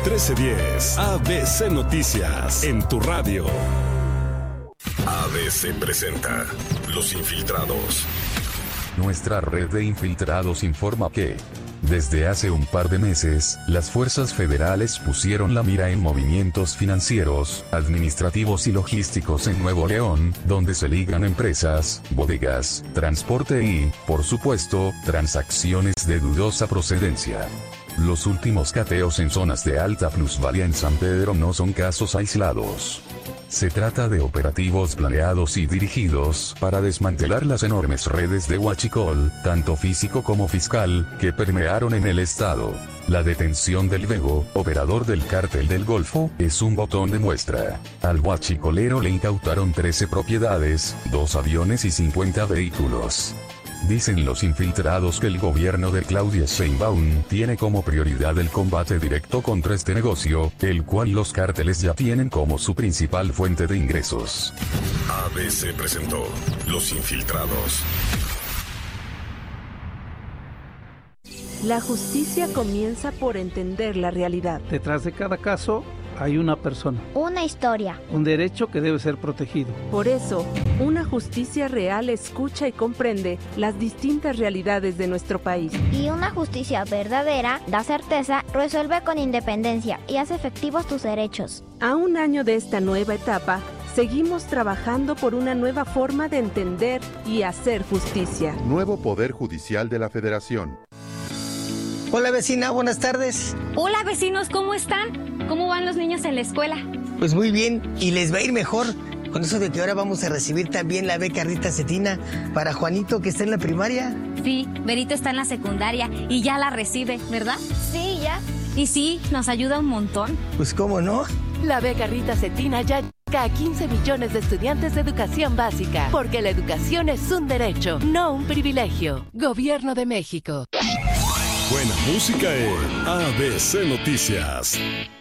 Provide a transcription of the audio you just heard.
1310 ABC Noticias en tu radio. ABC presenta Los Infiltrados. Nuestra red de infiltrados informa que desde hace un par de meses, las fuerzas federales pusieron la mira en movimientos financieros, administrativos y logísticos en Nuevo León, donde se ligan empresas, bodegas, transporte y, por supuesto, transacciones de dudosa procedencia. Los últimos cateos en zonas de alta plusvalía en San Pedro no son casos aislados. Se trata de operativos planeados y dirigidos para desmantelar las enormes redes de huachicol, tanto físico como fiscal, que permearon en el estado. La detención del Bego, operador del Cártel del Golfo, es un botón de muestra. Al huachicolero le incautaron 13 propiedades, 2 aviones y 50 vehículos. Dicen los infiltrados que el gobierno de Claudia Sheinbaum tiene como prioridad el combate directo contra este negocio, el cual los cárteles ya tienen como su principal fuente de ingresos. ABC presentó Los Infiltrados. La justicia comienza por entender la realidad. Detrás de cada caso hay una persona. Una historia. Un derecho que debe ser protegido. Por eso, una justicia real escucha y comprende las distintas realidades de nuestro país. Y una justicia verdadera da certeza, resuelve con independencia y hace efectivos tus derechos. A un año de esta nueva etapa, seguimos trabajando por una nueva forma de entender y hacer justicia. Nuevo Poder Judicial de la Federación. Hola vecina, buenas tardes. Hola vecinos, ¿cómo están? ¿Cómo van los niños en la escuela? Pues muy bien, y les va a ir mejor con eso de que ahora vamos a recibir también la beca Rita Cetina para Juanito que está en la primaria. Sí, Berito está en la secundaria y ya la recibe, ¿verdad? Sí, ya. Y sí, nos ayuda un montón. Pues cómo no. La beca Rita Cetina ya llega a 15 millones de estudiantes de educación básica, porque la educación es un derecho, no un privilegio. Gobierno de México. Buena música en ABC Noticias.